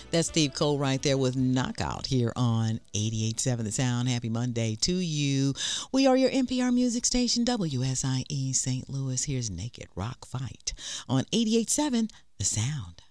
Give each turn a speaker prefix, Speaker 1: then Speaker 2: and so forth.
Speaker 1: That's Steve Cole right there with Knockout here on 88.7 The Sound. Happy Monday to you. We are your NPR music station, WSIE St. Louis. Here's Naked Rock Fight on 88.7 The Sound.